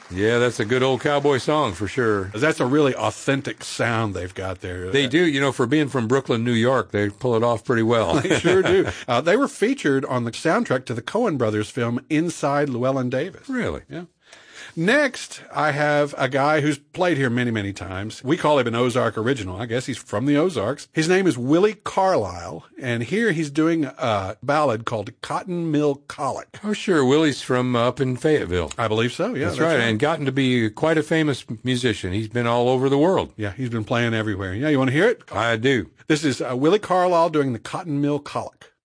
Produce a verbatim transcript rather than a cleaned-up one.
Yeah, that's a good old cowboy song for sure. That's a really authentic sound they've got there. They do. You know, for being from Brooklyn, New York, they pull it off pretty well. They sure do. Uh, they were featured on the soundtrack to the Coen brothers film Inside Llewellyn Davis. Really? Yeah. Next, I have a guy who's played here many, many times. We call him an Ozark original. I guess he's from the Ozarks. His name is Willie Carlisle, and here he's doing a ballad called Cotton Mill Colic. Oh, sure. Willie's from up in Fayetteville. I believe so, yeah. That's, that's right. right, and gotten to be quite a famous musician. He's been all over the world. Yeah, he's been playing everywhere. Yeah, you want to hear it? I do. This is uh, Willie Carlisle doing the Cotton Mill Colic.